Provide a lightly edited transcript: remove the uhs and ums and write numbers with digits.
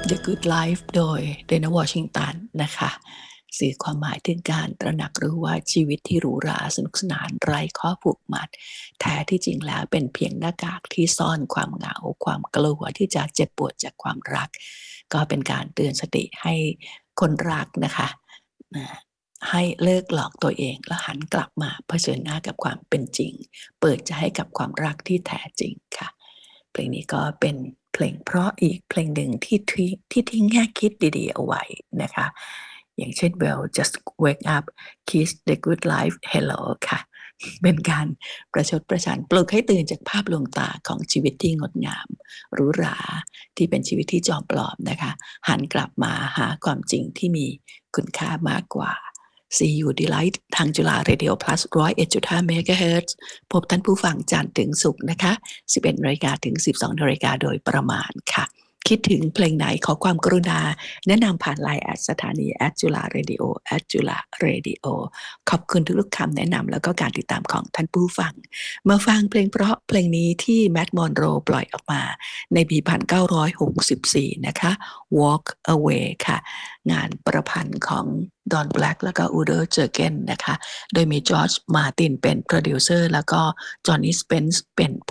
The Good Life โดย Denzel Washington นะคะสื่อความหมายถึงการตระหนักรู้ว่าชีวิตที่หรูหราสนุกสนานไร้ข้อผูกมัดแท้ที่จริงแล้วเป็นเพียงหน้ากากที่ซ่อนความเหงาความกลัวที่จะเจ็บปวดจากความรักก็เป็นการเตือนสติให้คนรักนะคะให้เลิกหลอกตัวเองแล้วหันกลับมาเผชิญหน้ากับความเป็นจริงเปิดใจให้กับความรักที่แท้จริงค่ะเพลงนี้ก็เป็นเพลงเพราะอีกเพลงหนึ่งที่ทิ้งแง่คิดดีๆเอาไว้นะคะอย่างเช่น Well just wake up kiss the good life hello ค่ะเป็นการประชดประชันปลุกให้ตื่นจากภาพลวงตาของชีวิตที่งดงามหรูหราที่เป็นชีวิตที่จอมปลอมนะคะหันกลับมาหาความจริงที่มีคุณค่ามากกว่า See You Delight ทางจุฬา Radio Plus 101.5 MHz พบท่านผู้ฟังจันทร์ถึงศุกร์นะคะ 11 นาฬิกาถึง 12 นาฬิกาโดยประมาณค่ะคิดถึงเพลงไหนขอความกรุณาแนะนำผ่านไลน์สถานีจุฬา Radioจุฬา Radio ขอบคุณทุกๆคำแนะนำแล้วก็การติดตามของท่านผู้ฟังมาฟังเพลงเพราะเพลงนี้ที่แมทมอนโรปล่อยออกมาในปี 1964 นะคะ Walk Away ค่ะงานประพันธ์ของดอนแบล็กแล้วก็อูเดอร์เจอร์เกนนะคะโดยมีจอร์จมาร์ตินเป็นโปรดิวเซอร์แล้วก็จอห์นนี่สเปนซ์เป็น